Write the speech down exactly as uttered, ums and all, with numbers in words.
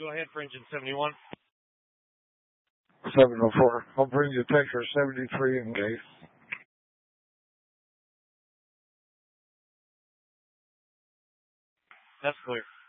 Go ahead for engine seventy-one. seven oh four. I'll bring you Texas seventy-three in case. That's clear.